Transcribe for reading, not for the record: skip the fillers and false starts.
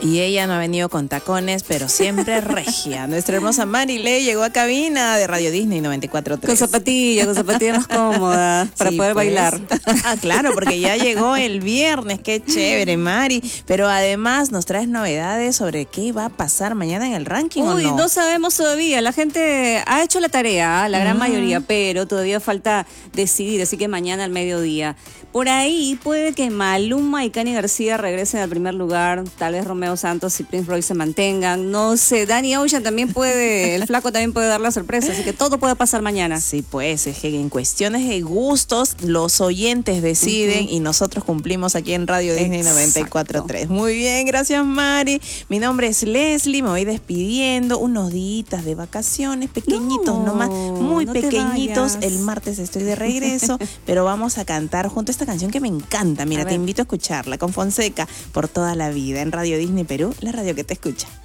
Y ella no ha venido con tacones, pero siempre regia. Nuestra hermosa Marilei llegó a cabina de Radio Disney 94.3. Con zapatillas más cómodas para Sí, poder pues. bailar. Ah, claro, porque ya llegó el viernes. Qué chévere, Mari. Pero además nos traes novedades sobre qué va a pasar mañana en el ranking. Uy, ¿o no sabemos todavía. La gente ha hecho la tarea, la gran mayoría, pero todavía falta decidir. Así que mañana al mediodía. Por ahí puede que Maluma y Cani García regresen al primer lugar. Tal vez Romeo Santos y Prince Royce se mantengan. No sé, Danny Ocean también puede, el flaco también puede dar la sorpresa. Así que todo puede pasar mañana. Sí, pues es que en cuestiones de gustos los oyentes deciden y nosotros cumplimos aquí en Radio Disney 94.3. Muy bien, gracias Mari. Mi nombre es Leslie, me voy despidiendo. Unos días de vacaciones, pequeñitos nomás, muy pequeñitos. El martes estoy de regreso, pero vamos a cantar junto a esta canción que me encanta. Mira, te invito a escucharla con Fonseca por toda la vida en Radio Disney Perú, la radio que te escucha.